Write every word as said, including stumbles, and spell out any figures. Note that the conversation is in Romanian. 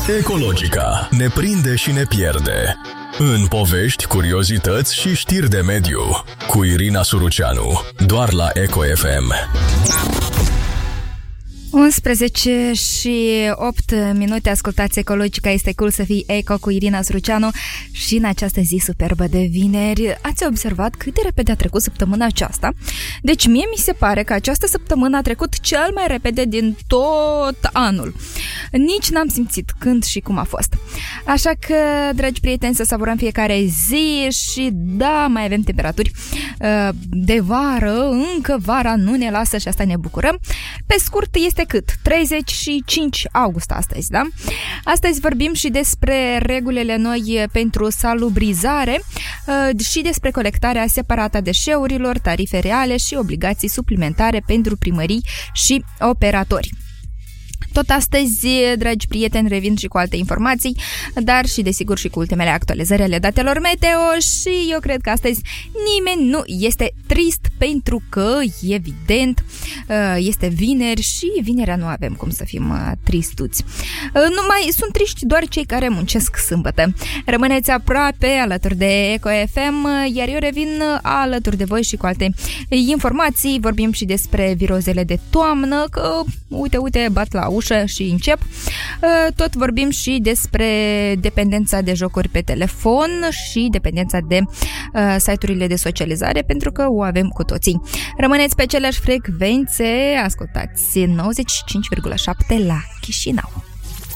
Ecologica ne prinde și ne pierde. În povești, curiozități și știri de mediu. Cu Irina Suruceanu. Doar la Eco F M. unsprezece și opt minute, ascultați Ecologica, este cool să fii eco cu Irina Suruceanu. Și în această zi superbă de vineri, ați observat cât de repede a trecut săptămâna aceasta? Deci mie mi se pare că această săptămână a trecut cel mai repede din tot anul. Nici n-am simțit când și cum a fost. Așa că, dragi prieteni, să savurăm fiecare zi. Și da, mai avem temperaturi de vară, încă vara nu ne lasă și asta ne bucurăm. Pe scurt, este cât? treizeci și cinci august astăzi, da? Astăzi vorbim și despre regulile noi pentru salubrizare și despre colectarea separată a deșeurilor, tarife reale și obligații suplimentare pentru primării și operatori. Tot astăzi, dragi prieteni, revin și cu alte informații, dar și desigur și cu ultimele actualizări ale datelor meteo. Și eu cred că astăzi nimeni nu este trist, pentru că, evident, este vineri și vinerea nu avem cum să fim tristuți. Numai sunt triști doar cei care muncesc sâmbătă. Rămâneți aproape alături de Eco F M, iar eu revin alături de voi și cu alte informații. Vorbim și despre virozele de toamnă, că uite, uite, bat la ușă și încep. Tot vorbim și despre dependența de jocuri pe telefon și dependența de uh, site-urile de socializare, pentru că o avem cu toții. Rămâneți pe aceleași frecvențe, ascultați nouăzeci și cinci virgulă șapte la Chișinău.